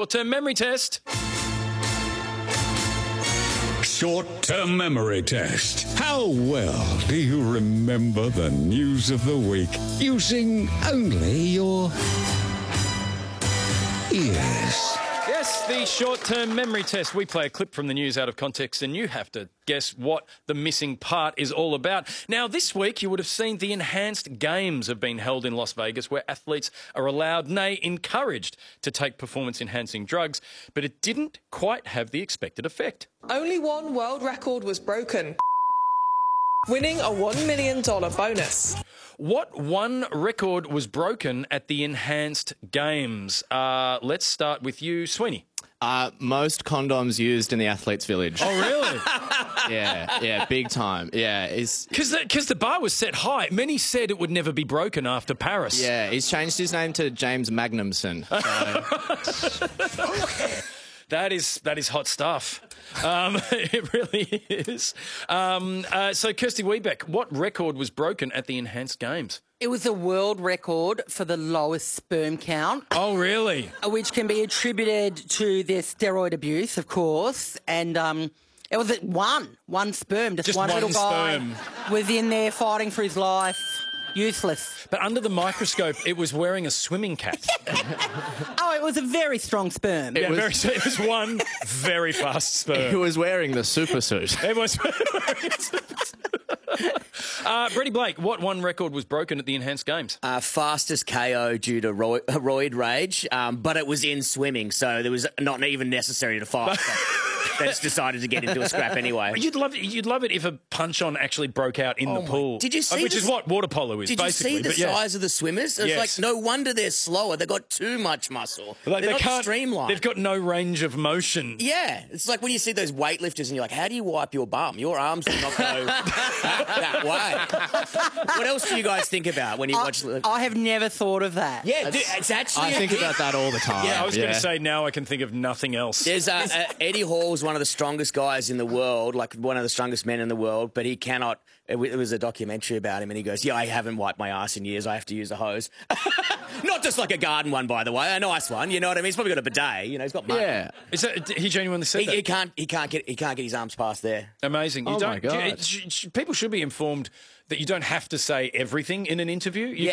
short-term memory test. Short-term memory test. How well do you remember the news of the week using only your ears? Yes, the short-term memory test. We play a clip from the news out of context and you have to guess what the missing part is all about. Now, this week you would have seen the Enhanced Games have been held in Las Vegas where athletes are allowed, nay, encouraged to take performance-enhancing drugs, but it didn't quite have the expected effect. Only one world record was broken, winning a $1 million bonus. What one record was broken at the Enhanced Games? Let's start with you, Sweeney. Most condoms used in the athletes' village. Oh, really? Yeah, big time. Yeah, because the bar was set high. Many said it would never be broken after Paris. Yeah, he's changed his name to James Magnumson. So. That is hot stuff. It really is. So, Kirsty Wiebeck, what record was broken at the Enhanced Games? It was a world record for the lowest sperm count. Oh, really? Which can be attributed to their steroid abuse, of course. And it was one sperm. Just one little guy sperm. was in there fighting for his life. Useless. But under the microscope, it was wearing a swimming cap. Oh, it was a very strong sperm. It was one very fast sperm. He was wearing the super suit. It was Freddie Blake, what one record was broken at the Enhanced Games? Fastest KO due to roid rage, but it was in swimming, so there was not even necessary to fight. They just decided to get into a scrap anyway. You'd love it if a punch-on actually broke out in the pool. Did you see which is what water polo is, basically. Did you see the size of the swimmers? It's like, no wonder they're slower. They've got too much muscle. Like, they're not streamlined. They've got no range of motion. Yeah. It's like when you see those weightlifters and you're like, how do you wipe your bum? Your arms do not go that way. What else do you guys think about when you watch... I have never thought of that. Yeah, it's actually... I think about that all the time. Yeah, I was going to say now I can think of nothing else. There's Eddie Hall's one of the strongest guys in the world, like one of the strongest men in the world, but he cannot... It was a documentary about him, and he goes, yeah, I haven't wiped my ass in years. I have to use a hose. Not just like a garden one, by the way, a nice one. You know what I mean? He's probably got a bidet. You know, he's got money. Yeah. Is that, he genuinely said that? He can't get his arms past there. Amazing. Oh, my God. People should be informed that you don't have to say everything in an interview. You